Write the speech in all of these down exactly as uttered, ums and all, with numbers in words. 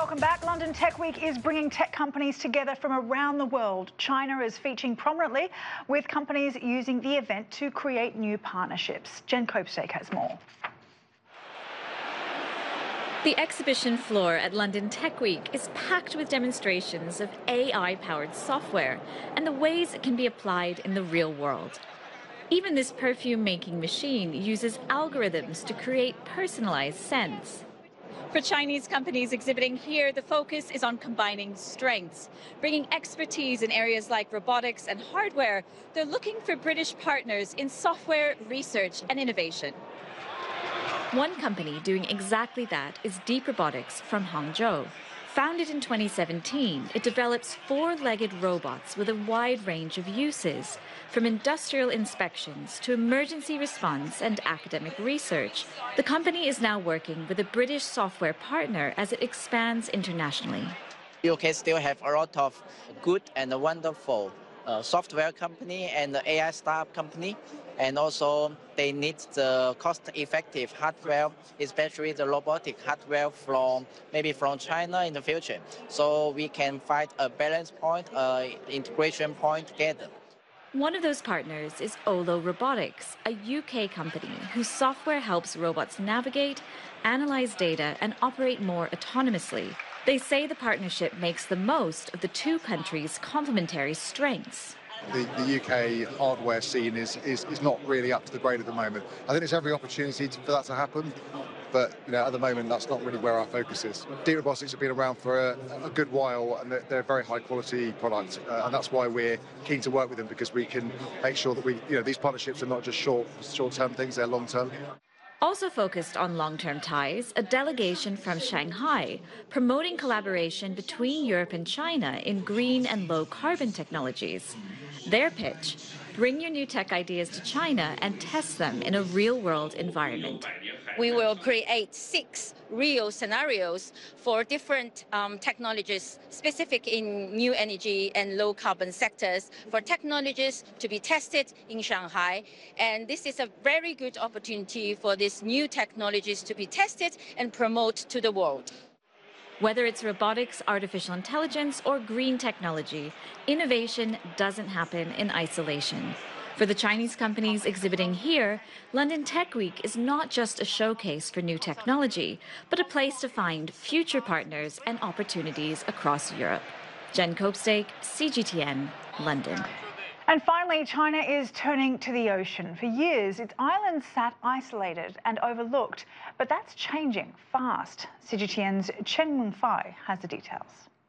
Welcome back. London Tech Week is bringing tech companies together from around the world. China is featuring prominently, with companies using the event to create new partnerships. Jen Copestake has more. The exhibition floor at London Tech Week is packed with demonstrations of A I-powered software and the ways it can be applied in the real world. Even this perfume-making machine uses algorithms to create personalized scents. For Chinese companies exhibiting here, the focus is on combining strengths. Bringing expertise in areas like robotics and hardware, they're looking for British partners in software, research and innovation. One company doing exactly that is Deep Robotics from Hangzhou. Founded in twenty seventeen, it develops four-legged robots with a wide range of uses, from industrial inspections to emergency response and academic research. The company is now working with a British software partner as it expands internationally. U K still have a lot of good and wonderful uh, software company and A I startup company, and also they need the cost-effective hardware, especially the robotic hardware from maybe from China in the future. So we can find a balance point, uh, integration point together. One of those partners is Olo Robotics, a U K company whose software helps robots navigate, analyze data, and operate more autonomously. They say the partnership makes the most of the two countries' complementary strengths. The, the U K hardware scene is, is, is not really up to the grade at the moment. I think there's every opportunity to, for that to happen, but you know, at the moment that's not really where our focus is. Deep Robotics have been around for a, a good while, and they're, they're a very high quality product, uh, and that's why we're keen to work with them, because we can make sure that we, you know, these partnerships are not just short, short-term things, they're long-term. Also focused on long-term ties, a delegation from Shanghai, promoting collaboration between Europe and China in green and low-carbon technologies. Their pitch: bring your new tech ideas to China and test them in a real-world environment. We will create six real scenarios for different um, technologies specific in new energy and low carbon sectors for technologies to be tested in Shanghai. And this is a very good opportunity for these new technologies to be tested and promote to the world. Whether it's robotics, artificial intelligence, or green technology, innovation doesn't happen in isolation. For the Chinese companies exhibiting here, London Tech Week is not just a showcase for new technology, but a place to find future partners and opportunities across Europe. Jen Copestake, C G T N, London. And finally, China is turning to the ocean. For years, its islands sat isolated and overlooked, but that's changing fast. C G T N's Chen Mengfei has the details.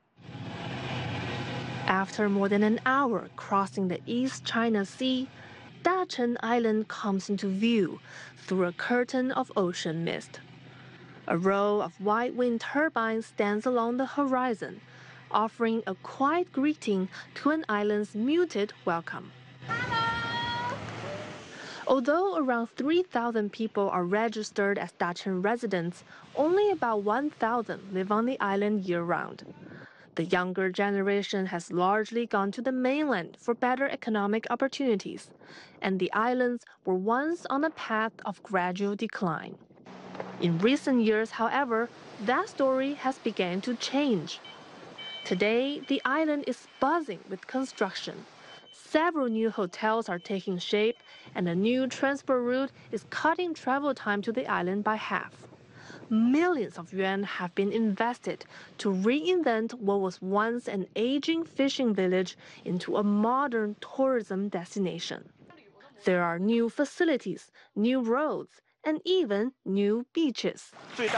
After more than an hour crossing the East China Sea, Dacheng Island comes into view through a curtain of ocean mist. A row of wide wind turbines stands along the horizon, offering a quiet greeting to an island's muted welcome. Hello. Although around three thousand people are registered as Dacheng residents, only about one thousand live on the island year-round. The younger generation has largely gone to the mainland for better economic opportunities, and the islands were once on a path of gradual decline. In recent years, however, that story has begun to change. Today, the island is buzzing with construction. Several new hotels are taking shape, and a new transport route is cutting travel time to the island by half. Millions of yuan have been invested to reinvent what was once an aging fishing village into a modern tourism destination. There are new facilities, new roads, and even new beaches.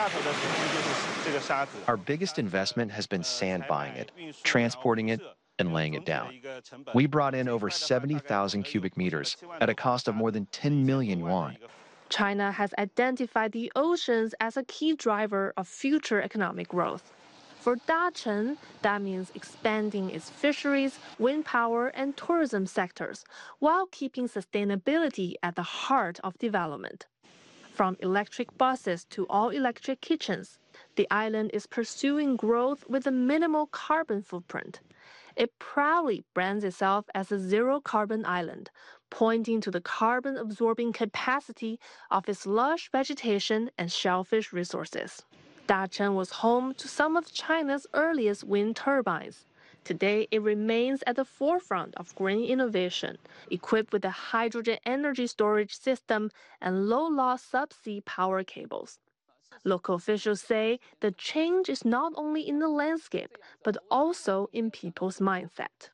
Our biggest investment has been sand buying it, transporting it, and laying it down. We brought in over seventy thousand cubic meters at a cost of more than ten million yuan. China has identified the oceans as a key driver of future economic growth. For Dacheng, that means expanding its fisheries, wind power, and tourism sectors, while keeping sustainability at the heart of development. From electric buses to all-electric kitchens, the island is pursuing growth with a minimal carbon footprint. It proudly brands itself as a zero-carbon island, pointing to the carbon-absorbing capacity of its lush vegetation and shellfish resources. Dacheng was home to some of China's earliest wind turbines. Today, it remains at the forefront of green innovation, equipped with a hydrogen energy storage system and low-loss subsea power cables. Local officials say the change is not only in the landscape, but also in people's mindset.